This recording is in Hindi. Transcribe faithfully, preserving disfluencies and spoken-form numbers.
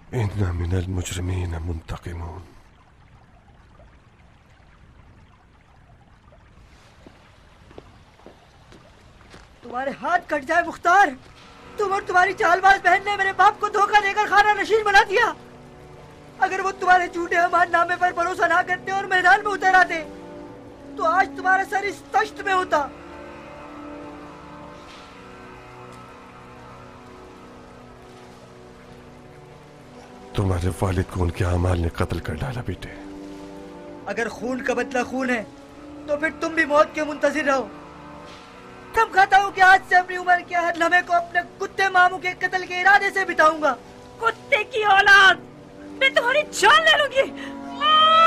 इन्ना मिनल मुजरिमीन मुंतकिमून। तुम्हारे हाथ कट जाए मुख्तार, तुम और तुम्हारी चालबाज बहन ने मेरे बाप को धोखा देकर खाना नशीन बना दिया। अगर वो तुम्हारे झूठे अमाननामे पर भरोसा ना करते और मैदान में उतर आते तो आज तुम्हारा सर इस तख्त में होता। तुम्हारे वालिद को उनके अमाल ने कत्ल कर डाला बेटे। अगर खून का बदला खून है तो फिर तुम भी मौत के मुंतजिर रहो। कब खाता हूँ कि आज से अपनी उम्र के हर लम्हे को अपने कुत्ते मामू के कत्ल के इरादे से बिताऊंगा। कुत्ते की औलाद, मैं तुम्हारी जान ले लूंगी।